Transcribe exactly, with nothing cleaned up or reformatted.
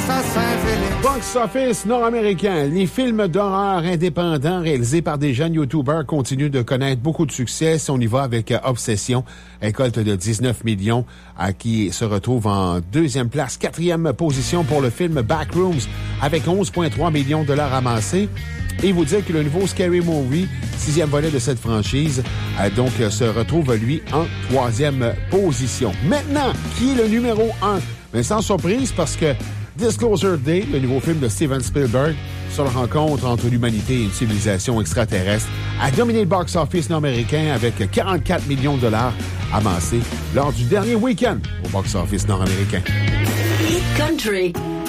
à Saint-Philippe. Box office nord-américain. Les films d'horreur indépendants réalisés par des jeunes YouTubers continuent de connaître beaucoup de succès. Si on y va avec Obsession, récolte de dix-neuf millions, à qui se retrouve en deuxième place, quatrième position pour le film Backrooms, avec onze virgule trois millions de dollars amassés. Et vous dire que le nouveau Scary Movie, sixième volet de cette franchise, euh, donc euh, se retrouve, lui, en troisième position. Maintenant, qui est le numéro un? Mais sans surprise, parce que Disclosure Day, le nouveau film de Steven Spielberg, sur la rencontre entre l'humanité et une civilisation extraterrestre, a dominé le box-office nord-américain avec quarante-quatre millions de dollars amassés lors du dernier week-end au box-office nord-américain. Country.